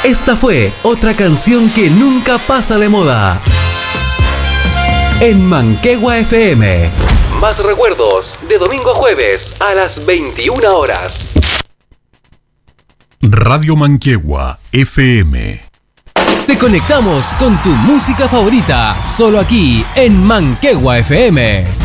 Esta fue otra canción que nunca pasa de moda. En Manquehue FM. Más recuerdos de domingo a jueves a las 21 horas. Radio Manquehue FM. Te conectamos con tu música favorita, solo aquí en Manquehue FM.